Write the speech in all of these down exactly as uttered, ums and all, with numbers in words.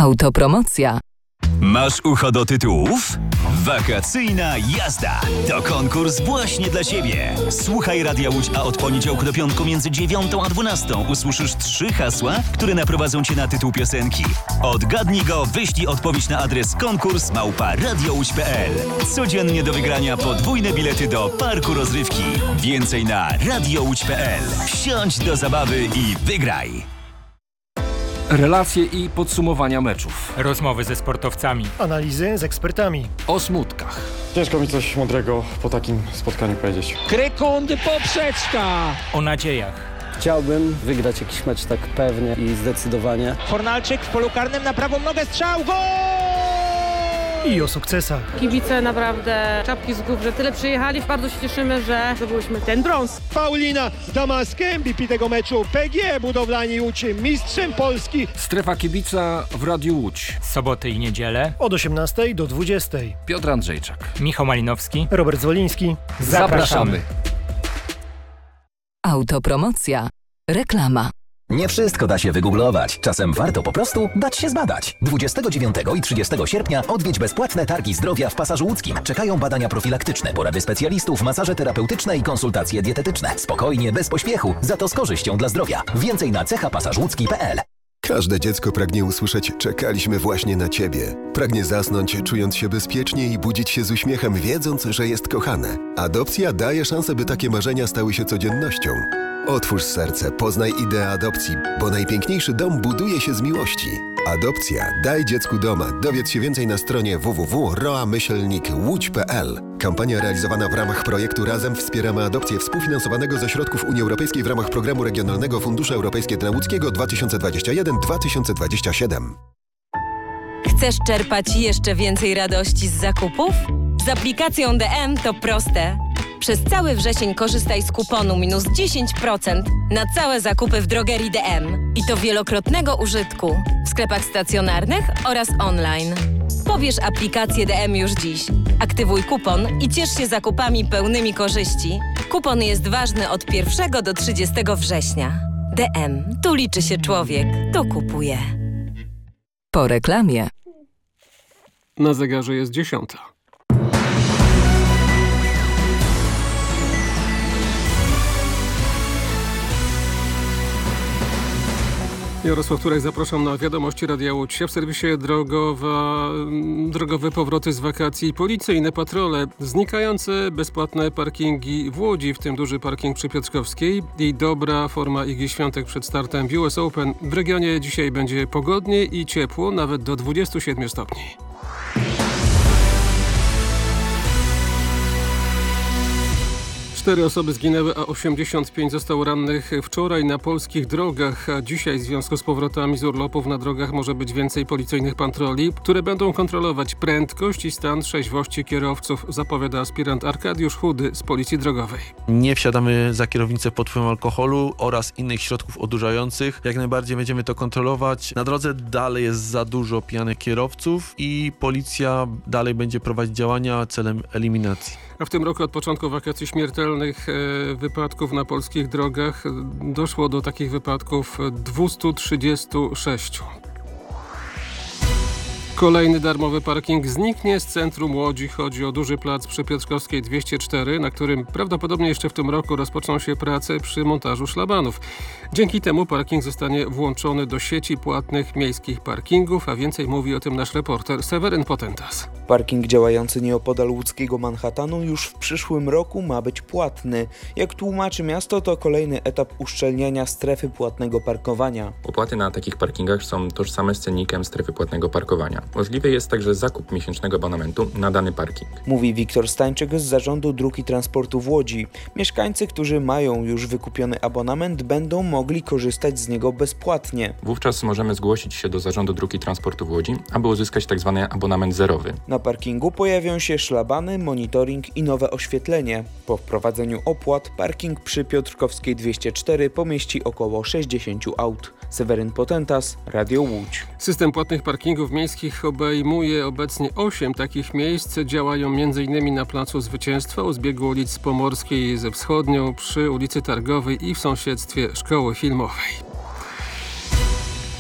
Autopromocja. Masz ucho do tytułów? Wakacyjna jazda to konkurs właśnie dla Ciebie. Słuchaj Radia Łódź, a od poniedziałku do piątku między dziewiątą a dwunastą usłyszysz trzy hasła, które naprowadzą Cię na tytuł piosenki. Odgadnij go, wyślij odpowiedź na adres konkurs małpa radiołódź kropka p l. Codziennie do wygrania podwójne bilety do parku rozrywki. Więcej na radiołódź kropka p l. Wsiądź do zabawy i wygraj! Relacje i podsumowania meczów. Rozmowy ze sportowcami. Analizy z ekspertami. O smutkach. Ciężko mi coś mądrego po takim spotkaniu powiedzieć. Krykund poprzeczka. O nadziejach. Chciałbym wygrać jakiś mecz tak pewnie i zdecydowanie. Fornalczyk w polu karnym na prawą nogę, strzał, gol! I o sukcesach. Kibice naprawdę czapki z głów, że tyle przyjechali. Bardzo się cieszymy, że zdobyliśmy ten brąz. Paulina Damaska, M V P tego meczu. P G Budowlani Łódź, mistrzem Polski. Strefa kibica w Radiu Łódź. Soboty i niedzielę. Od osiemnastej do dwudziestej. Piotr Andrzejczak. Michał Malinowski. Robert Zwoliński. Zapraszamy. Autopromocja. Reklama. Nie wszystko da się wygooglować. Czasem warto po prostu dać się zbadać. dwudziestego dziewiątego i trzydziestego sierpnia odwiedź bezpłatne targi zdrowia w Pasażu Łódzkim. Czekają badania profilaktyczne, porady specjalistów, masaże terapeutyczne i konsultacje dietetyczne. Spokojnie, bez pośpiechu, za to z korzyścią dla zdrowia. Więcej na cecha pasaż łódzki kropka p l. Każde dziecko pragnie usłyszeć: czekaliśmy właśnie na Ciebie. Pragnie zasnąć, czując się bezpiecznie i budzić się z uśmiechem, wiedząc, że jest kochane. Adopcja daje szansę, by takie marzenia stały się codziennością. Otwórz serce, poznaj ideę adopcji, bo najpiękniejszy dom buduje się z miłości. Adopcja. Daj dziecku doma. Dowiedz się więcej na stronie w w w kropka roa myślnik łódź kropka p l. Kampania realizowana w ramach projektu Razem wspieramy adopcję, współfinansowanego ze środków Unii Europejskiej w ramach Programu Regionalnego Fundusze Europejskie dla Łódzkiego dwa tysiące dwudziesty pierwszy do dwa tysiące dwudziestego siódmego. Chcesz czerpać jeszcze więcej radości z zakupów? Z aplikacją D M to proste. Przez cały wrzesień korzystaj z kuponu minus dziesięć procent na całe zakupy w drogerii D M. I to wielokrotnego użytku w sklepach stacjonarnych oraz online. Pobierz aplikację D M już dziś. Aktywuj kupon i ciesz się zakupami pełnymi korzyści. Kupon jest ważny od pierwszego do trzydziestego września. D M. Tu liczy się człowiek. Tu kupuje. Po reklamie. Na zegarze jest dziesiąta. Jarosław Turek, zapraszam na wiadomości Radia Łódź. W serwisie drogowa, drogowe powroty z wakacji, policyjne patrole, znikające bezpłatne parkingi w Łodzi, w tym duży parking przy Piotrkowskiej i dobra forma Igi Świątek przed startem w U S Open. W regionie dzisiaj będzie pogodnie i ciepło, nawet do dwudziestu siedmiu stopni. Cztery osoby zginęły, a osiemdziesiąt pięć zostało rannych wczoraj na polskich drogach, a dzisiaj w związku z powrotami z urlopów na drogach może być więcej policyjnych patroli, które będą kontrolować prędkość i stan trzeźwości kierowców, zapowiada aspirant Arkadiusz Chudy z Policji Drogowej. Nie wsiadamy za kierownicę pod wpływem alkoholu oraz innych środków odurzających. Jak najbardziej będziemy to kontrolować. Na drodze dalej jest za dużo pijanych kierowców i policja dalej będzie prowadzić działania celem eliminacji. A w tym roku od początku wakacji śmiertelnych e, wypadków na polskich drogach doszło do takich wypadków dwieście trzydzieści sześć. Kolejny darmowy parking zniknie z centrum Łodzi. Chodzi o duży plac przy Piotrkowskiej dwieście cztery, na którym prawdopodobnie jeszcze w tym roku rozpoczną się prace przy montażu szlabanów. Dzięki temu parking zostanie włączony do sieci płatnych miejskich parkingów, a więcej mówi o tym nasz reporter Seweryn Potentas. Parking działający nieopodal łódzkiego Manhattanu już w przyszłym roku ma być płatny. Jak tłumaczy miasto, to kolejny etap uszczelniania strefy płatnego parkowania. Opłaty na takich parkingach są tożsame z cennikiem strefy płatnego parkowania. Możliwy jest także zakup miesięcznego abonamentu na dany parking. Mówi Wiktor Stańczyk z Zarządu Dróg i Transportu w Łodzi. Mieszkańcy, którzy mają już wykupiony abonament, będą mogli korzystać z niego bezpłatnie. Wówczas możemy zgłosić się do Zarządu Dróg i Transportu w Łodzi, aby uzyskać tzw. abonament zerowy. Na parkingu pojawią się szlabany, monitoring i nowe oświetlenie. Po wprowadzeniu opłat parking przy Piotrkowskiej dwieście cztery pomieści około sześćdziesiąt aut. Seweryn Potentas, Radio Łódź. System płatnych parkingów miejskich obejmuje obecnie osiem takich miejsc. Działają m.in. na Placu Zwycięstwa, u zbiegu ulic Pomorskiej ze Wschodnią, przy ulicy Targowej i w sąsiedztwie Szkoły Filmowej.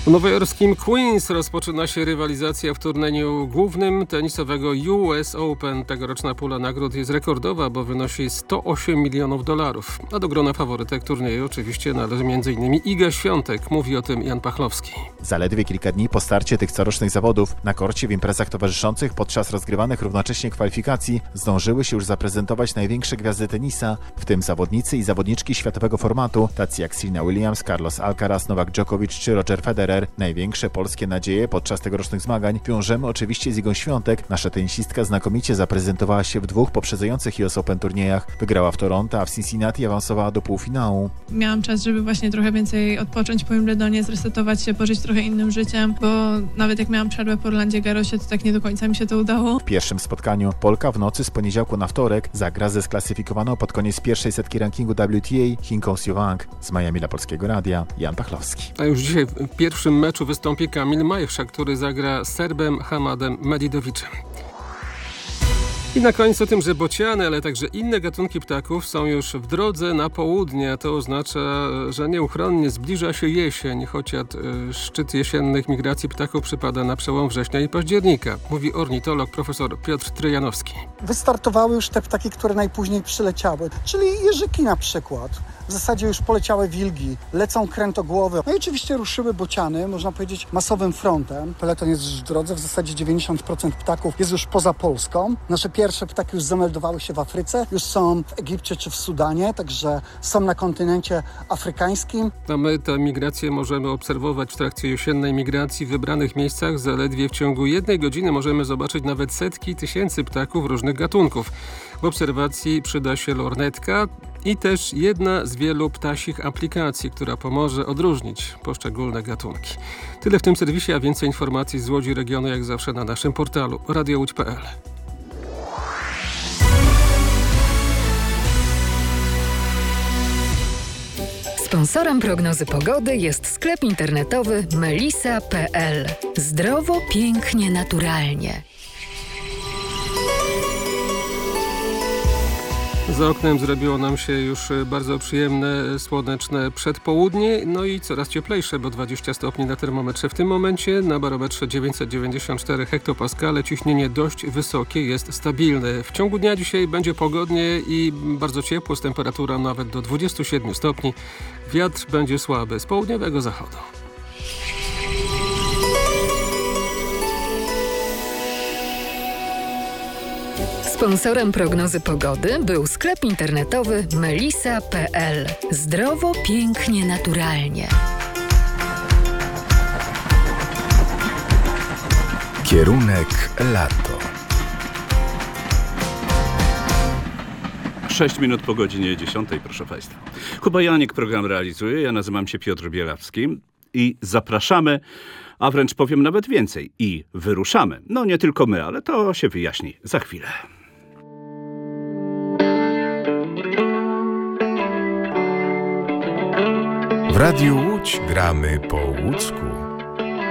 W nowojorskim Queens rozpoczyna się rywalizacja w turnieju głównym tenisowego U S Open. Tegoroczna pula nagród jest rekordowa, bo wynosi sto osiem milionów dolarów. A do grona faworytek turnieju oczywiście należy między innymi Iga Świątek. Mówi o tym Jan Pachlowski. Zaledwie kilka dni po starcie tych corocznych zawodów na korcie w imprezach towarzyszących podczas rozgrywanych równocześnie kwalifikacji zdążyły się już zaprezentować największe gwiazdy tenisa, w tym zawodnicy i zawodniczki światowego formatu, tacy jak Serena Williams, Carlos Alcaraz, Novak Djokovic czy Roger Federer. Największe polskie nadzieje podczas tegorocznych zmagań wiążemy oczywiście z Igą Świątek. Nasza tenisistka znakomicie zaprezentowała się w dwóch poprzedzających U S Open turniejach. Wygrała w Toronto, a w Cincinnati awansowała do półfinału. Miałam czas, żeby właśnie trochę więcej odpocząć po Wimbledonie, zresetować się, pożyć trochę innym życiem, bo nawet jak miałam przerwę po Rolandzie Garrosie, to tak nie do końca mi się to udało. W pierwszym spotkaniu Polka w nocy z poniedziałku na wtorek zagra ze sklasyfikowaną pod koniec pierwszej setki rankingu W T A Chinką Siu Wang. Z Miami dla Polskiego Radia Jan Pachlowski. A już dzisiaj w pierwszym meczu wystąpi Kamil Majchrzak, który zagra z Serbem Hamadem Medidoviczem. I na koniec o tym, że bociany, ale także inne gatunki ptaków są już w drodze na południe. To oznacza, że nieuchronnie zbliża się jesień, chociaż szczyt jesiennych migracji ptaków przypada na przełom września i października, mówi ornitolog profesor Piotr Tryjanowski. Wystartowały już te ptaki, które najpóźniej przyleciały, czyli jeżyki na przykład. W zasadzie już poleciały wilgi, lecą krętogłowy. No i oczywiście ruszyły bociany, można powiedzieć masowym frontem. Peleton jest już w drodze, w zasadzie dziewięćdziesiąt procent ptaków jest już poza Polską. Nasze pierwsze ptaki już zameldowały się w Afryce, już są w Egipcie czy w Sudanie, także są na kontynencie afrykańskim. A my tę migrację możemy obserwować w trakcie jesiennej migracji w wybranych miejscach. Zaledwie w ciągu jednej godziny możemy zobaczyć nawet setki tysięcy ptaków różnych gatunków. W obserwacji przyda się lornetka i też jedna z wielu ptasich aplikacji, która pomoże odróżnić poszczególne gatunki. Tyle w tym serwisie, a więcej informacji z Łodzi regionu jak zawsze na naszym portalu radio łódź kropka p l. Sponsorem prognozy pogody jest sklep internetowy melisa kropka p l. Zdrowo, pięknie, naturalnie. Za oknem zrobiło nam się już bardzo przyjemne, słoneczne przedpołudnie, no i coraz cieplejsze, bo dwadzieścia stopni na termometrze w tym momencie, na barometrze dziewięćset dziewięćdziesiąt cztery hektopaskale, ciśnienie dość wysokie, jest stabilne. W ciągu dnia dzisiaj będzie pogodnie i bardzo ciepło, z temperaturą nawet do dwudziestu siedmiu stopni. Wiatr będzie słaby z południowego zachodu. Sponsorem prognozy pogody był sklep internetowy melisa kropka p l. Zdrowo, pięknie, naturalnie. Kierunek lato. sześć minut po godzinie dziesiątej, proszę Państwa. Kuba Janik program realizuje, ja nazywam się Piotr Bielawski i zapraszamy, a wręcz powiem nawet więcej, i wyruszamy. No nie tylko my, ale to się wyjaśni za chwilę. W Radiu Łódź gramy po łódzku.